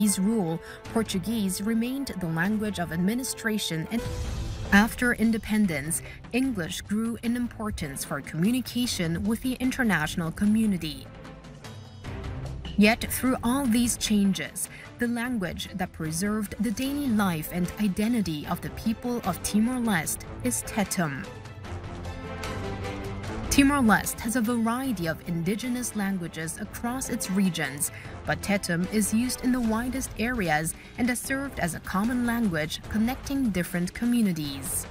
rule, Portuguese remained the language of administration, and after independence, English grew in importance for communication with the international community. Yet, through all these changes, the language that preserved the daily life and identity of the people of Timor-Leste is Tetum. Timor-Leste has a variety of indigenous languages across its regions, but Tetum is used in the widest areas and has served as a common language connecting different communities.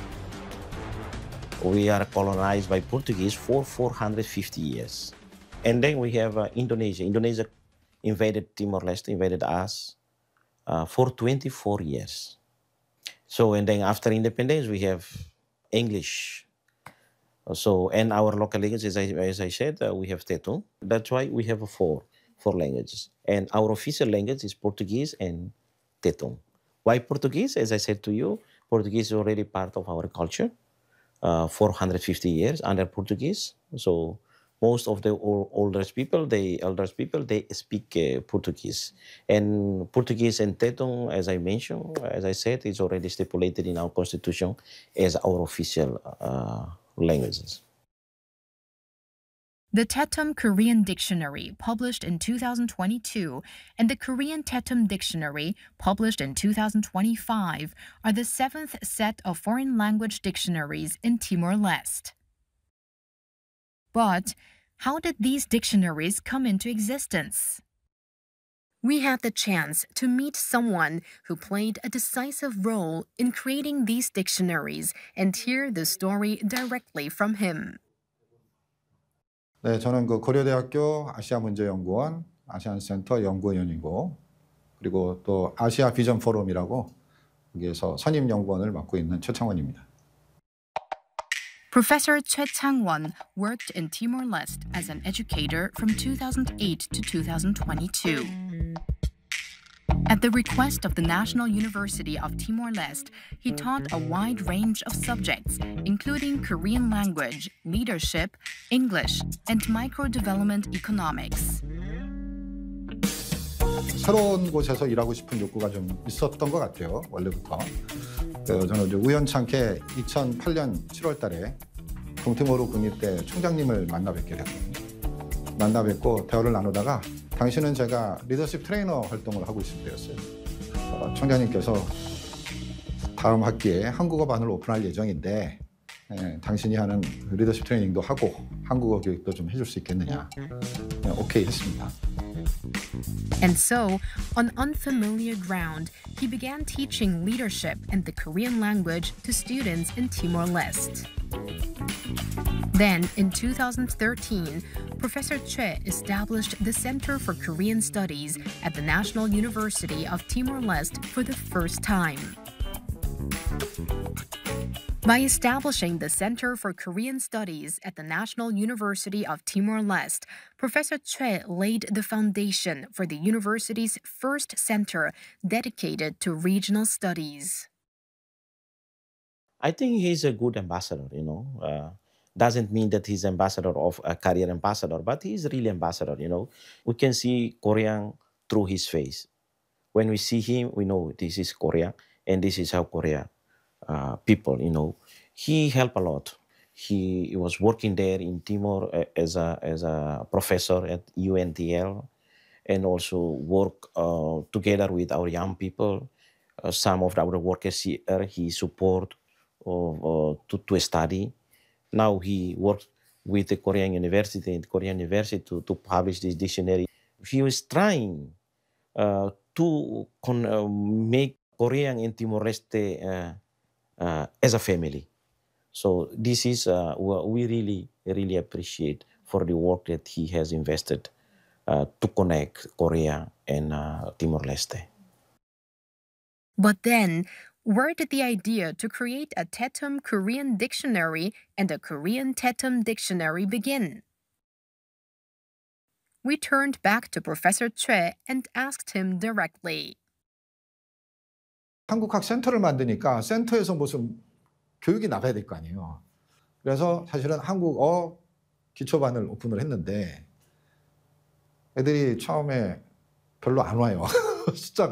We are colonized by Portuguese for 450 years. And then we have Indonesia. Indonesia invaded Timor-Leste, invaded us for 24 years. So, and then after independence, we have English. So, and our local language, as I said, we have Tetum. That's why we have four languages. And our official language is Portuguese and Tetum. Why Portuguese? As I said to you, Portuguese is already part of our culture. 450 years under Portuguese. So most of the elders people, they speak Portuguese. And Portuguese and Tetum, as I mentioned, as I said, is already stipulated in our constitution as our official languages. The Tetum Korean Dictionary, published in 2022, and the Korean Tetum Dictionary, published in 2025, are the seventh set of foreign language dictionaries in Timor-Leste. But how did these dictionaries come into existence? We had the chance to meet someone who played a decisive role in creating these dictionaries and hear the story directly from him. 네, 저는 고려대학교 아시아문제연구원 아시안센터 연구원이고 그리고 또 아시아 비전 포럼이라고 여기에서 선임 연구원을 맡고 있는 최창원입니다. Professor Choi Chang-won worked in Timor-Leste as an educator from 2008 to 2022. At the request of the National University of Timor-Leste, he taught a wide range of subjects, including Korean language, leadership, English, and micro-development economics. 새로운 곳에서 일하고 싶은 욕구가 좀 있었던 것 같아요, 원래부터. 저는 이제 우연찮게 2008년 7월 달에 동티모르 국립대 총장님을 만나 뵙게 됐거든요. 만나 뵙고 대화를 나누다가 당시는 제가 리더십 트레이너 활동을 하고 있을 때였어요. 총장님께서 다음 학기에 한국어반을 오픈할 예정인데 당신이 하는 리더십 트레이닝도 하고 한국어 교육도 좀 해줄 수 있겠느냐. 오케이 했습니다. And so, on unfamiliar ground, he began teaching leadership and the Korean language to students in Timor-Leste. Then, in 2013, Professor Choi established the Center for Korean Studies at the National University of Timor-Leste for the first time. By establishing the Center for Korean Studies at the National University of Timor-Leste, Professor Choi laid the foundation for the university's first center dedicated to regional studies. I think he's a good ambassador, you know. Doesn't mean that he's ambassador of a career ambassador, but he's really ambassador, you know. We can see Korean through his face. When we see him, we know this is Korea, and this is how Korea people, you know. He helped a lot. He was working there in Timor as a professor at UNTL, and also work together with our young people. Some of our workers here, he support to study. Now he works with the Korean University and Korean University to publish this dictionary. He was trying to make Korean and Timor-Leste as a family. So this is what we really appreciate for the work that he has invested to connect Korea and Timor-Leste. But then, where did the idea to create a Tetum Korean dictionary and a Korean Tetum dictionary begin? We turned back to Professor Choi and asked him directly. 한국학 센터를 만드니까 센터에서 무슨 교육이 나가야 될 거 아니에요. 그래서 사실은 한국어 기초반을 오픈을 했는데 애들이 처음에 별로 안 와요. 숫자가